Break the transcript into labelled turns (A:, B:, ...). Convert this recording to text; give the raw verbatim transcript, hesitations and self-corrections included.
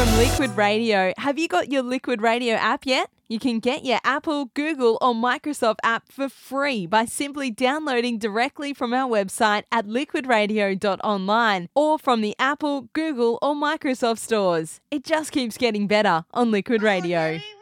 A: from Liquid Radio. Have you got your Liquid Radio app yet? You can get your Apple, Google or Microsoft app for free by simply downloading directly from our website at liquid radio dot online or from the Apple, Google or Microsoft stores. It just keeps getting better on Liquid Radio.